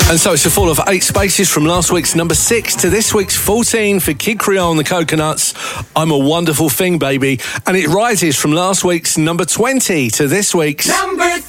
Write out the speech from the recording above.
And so it's a fall of 8 spaces from last week's number 6 to this week's 14 for Kid Creole and the Coconuts. I'm a Wonderful Thing, Baby. And it rises from last week's number 20 to this week's number 13.